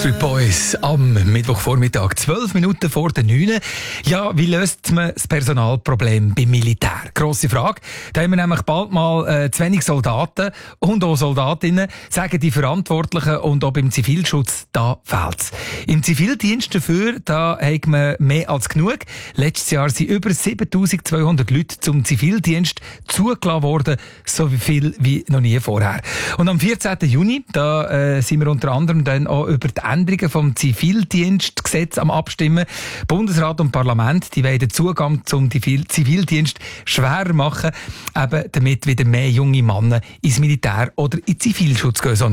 Backstreet Boys am Mittwochvormittag, 12 Minuten vor der 9. Ja, wie löst man das Personalproblem beim Militär? Grosse Frage. Da haben wir nämlich bald mal zu wenig Soldaten und auch Soldatinnen, sagen die Verantwortlichen, und auch beim Zivilschutz, da fehlt's. Im Zivildienst dafür, da haben wir mehr als genug. Letztes Jahr sind über 7200 Leute zum Zivildienst zugelassen worden, so viel wie noch nie vorher. Und am 14. Juni, da sind wir unter anderem dann auch über die Änderungen vom Zivildienstgesetz am Abstimmen. Bundesrat und Parlament, die wollen den Zugang zum Zivildienst schwerer machen, eben damit wieder mehr junge Männer ins Militär oder in den Zivilschutz gehen.